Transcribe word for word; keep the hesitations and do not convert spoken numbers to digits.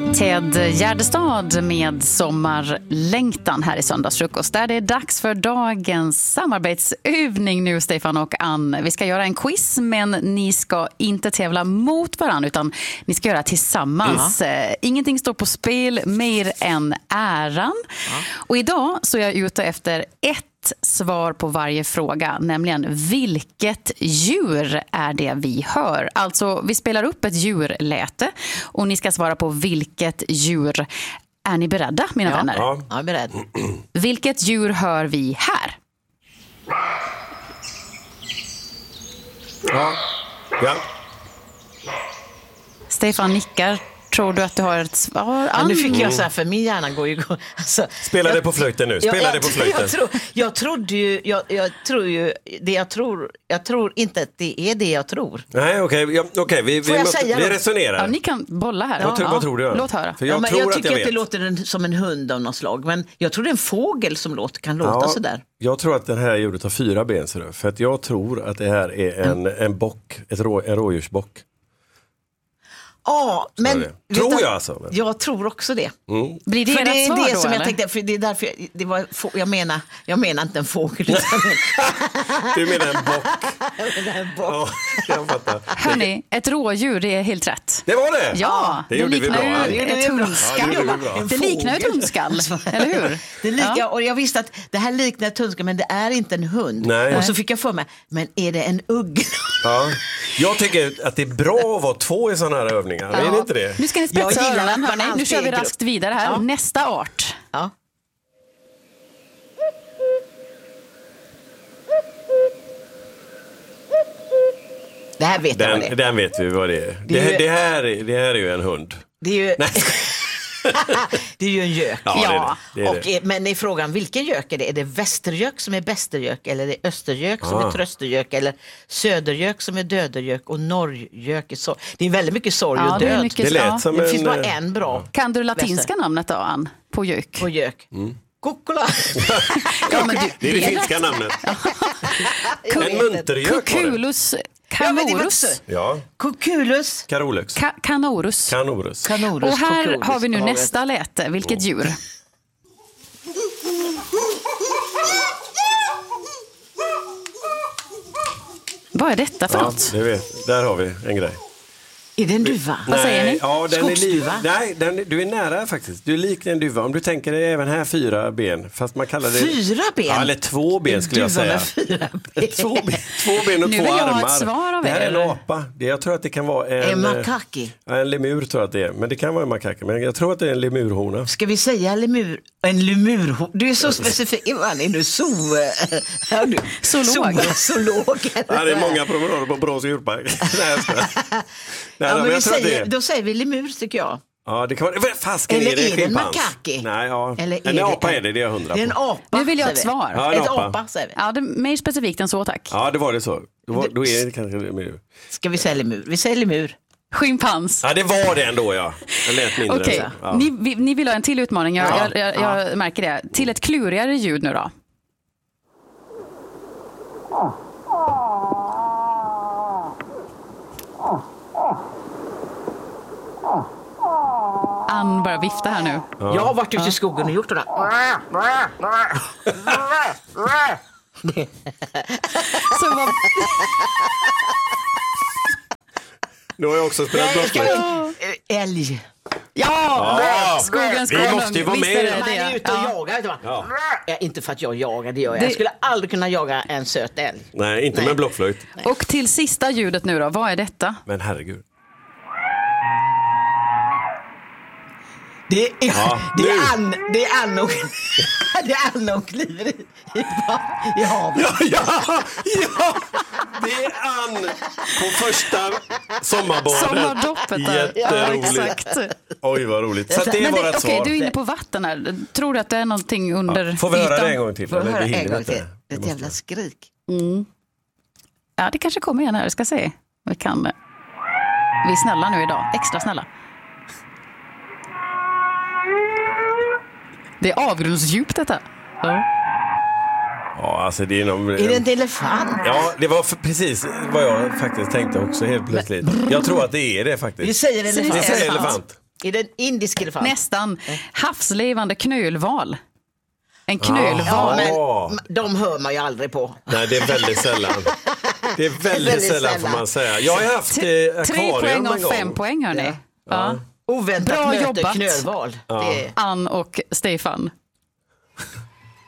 Ted Gärdestad med sommarlängtan här i Söndagsfrukost. Där det är dags för dagens samarbetsövning nu, Stefan och Ann. Vi ska göra en quiz, men ni ska inte tävla mot varandra utan ni ska göra tillsammans. Mm. Ingenting står på spel mer än äran. Mm. Och idag så är jag ute efter ett svar på varje fråga, nämligen vilket djur är det vi hör? Alltså, vi spelar upp ett djurläte och ni ska svara på vilket djur. Är ni beredda, mina ja, vänner? Ja, jag är beredd. Vilket djur hör vi här? Ja. Ja. Stefan nickar. Tror du att du har ett svar? Ja, nu fick jag så här, för min hjärna går ju... Alltså, Spela jag, det på flöjten nu, spela jag, det på flöjten. Jag, tror, jag trodde ju, jag, jag tror ju, det jag tror, jag tror inte att det är det jag tror. Nej, okej, okay, ja, okay, vi, vi, vi, vi resonerar. Ja, ni kan bolla här. Ja, vad, ja. vad tror du? Låt höra. För jag, ja, men tror jag att tycker jag att, vet. det låter som en hund av något slag, men jag tror det är en fågel som låter, kan låta ja, sådär. Jag tror att den här djuret har fyra ben, så för att jag tror att det här är en, mm. en bock, ett rå, en rådjursbock. Ja, men tror jag alltså. Men. Jag tror också det. Mm. Blir det för det är svar det då, som eller? jag tänkte, för det är därför jag, det var, jag menar, jag menar inte en fågel. Du menar en bock. Jag menar en bock. Ja, jag fattar. Hörrni, ett rådjur, det är helt rätt. Det var det? Ja, det, det gjorde liknar vi bra. ju ett hundskall. Ja, det, det liknar ett hundskall, eller hur? Det lika, ja. Och jag visste att det här liknar ett hundskall, men det är inte en hund. Nej. Och så fick jag för mig, men är det en ugg? Ja. Jag tycker att det är bra att vara två i sådana här övningar. Ja. Är det inte det? Nu ska ni spetsa öronen, hörni. Nu kör vi raskt vidare här. Ja. Nästa art. Ja. Det här vet den, jag vad det är. Den vet vi vad det är. Det, det, är ju... det, här, det här är ju en hund. Det är ju... det är ju en gök. Ja, ja. det är det. Det är och, men i frågan, vilken gök är det? Är det västergök som är bästergök? Eller är det östergök som ah. är tröstergök? Eller södergök som är dödergök? Och norrgök är sorg. Det är väldigt mycket sorg ja, och död. Det, mycket, det, lät som det en, finns bara en bra. Kan du latinska väster. namnet då, Ann? På gök? På gök. Mm. Kukkola. ja, men du, det är det, det finska rätt. Namnet. En muntergök. Kukulus canorus. Ja. Kukulus. Carolux. Ka- canorus. Canorus. Och här Kukulus. Har vi nu nästa läte. Vilket oh. djur? Vad är detta för ja, något? Det vet. Där har vi en grej. Är det en duva? Vad säger ni? Ja, den Skogsduva? Är nej, den, du är nära faktiskt. Du är lik en duva. Om du tänker dig även här fyra ben. Fast man kallar det... Fyra ben? Ja, eller två ben skulle jag säga. Fyra ben. två, ben, två ben och nu två vill jag armar. Ha ett svar av det här är en er. apa. Det, jag tror att det kan vara en... En makaki? Ja, en lemur tror jag att det är. Men det kan vara en makaki. Men jag tror att det är en lemurhona. Ska vi säga lemur? En lemurhona? Du är så specifik. Är du så... Är du zoolog? Zoolog. Ja, det är många promenader på Brås djurpark. Nej, ja, men men vi säger, då säger vi lemur, tycker jag. Ja, det kan vara... Fasken, eller är det, är det en makaki? Nej, ja. Eller en är apa det är det, det är jag hundra på. Det är en apa. Nu vill jag ha ett svar. Ja, en ett apa. apa, säger vi. Ja, det är mer specifikt än så, tack. Ja, det var det så. Då, var, då är det kanske lemur. Ska vi säga lemur? Vi säger lemur. Schimpans. Ja, det var det ändå, ja. Jag lät mindre. Okej, okay. ja. ni, vi, ni vill ha en till utmaning. Jag, ja. jag, jag, jag ja. märker det. Till ett klurigare ljud nu då. Ann bara vifta här nu. Ja. Jag har varit ute i skogen och gjort det där. Så vad... Nu har jag också spelat blockflöjt. Älg. Ja, ja. skogens Vi konung. måste ju vara Visst med. är det Man är det. ute och Ja. jagar. Ja. Ja, inte för att jag jagar, det gör jag. Det- Jag skulle aldrig kunna jaga en söt älg. Nej, inte Nej. med blockflöjt. Och till sista ljudet nu då, vad är detta? Men herregud. Det är, Ja, det nu. är Ann, det är Ann och, det är Ann och kliver i, i, i havet. Ja, ja, ja. Det är Ann på första sommarbadet. Sommardoppet där. Ja, Jätteroligt. exakt. Oj, vad roligt. Så att det är Men det, vårat okej, svar. du är inne på vatten här. Tror du att det är någonting under Ja, får vi höra ytan? det en gång till? Får eller? höra Vi hinner en gång inte. till. Det Ett måste- jävla skrik. Mm. Ja, det kanske kommer igen här. Vi ska se. Vi kan... Vi är snälla nu idag. Extra snälla. Det är avgrundsdjupt detta. Ja. Ja, alltså det är någon... Är det en elefant? Ja, det var för, precis vad jag faktiskt tänkte också helt plötsligt. Jag tror att det är det faktiskt. Vi säger elefant. Vi säger elefant. Är det en indisk elefant? Nästan. Havslevande knölval. En knölval. Ja, men de hör man ju aldrig på. Nej, det är väldigt sällan. Det är väldigt, väldigt sällan, sällan får man säga. Jag har haft eh, Tre poäng och fem poäng, hörni. Ja. Ja. Oväntat Bra möte jobbat. knölval. Ja. Det är... Ann och Stefan.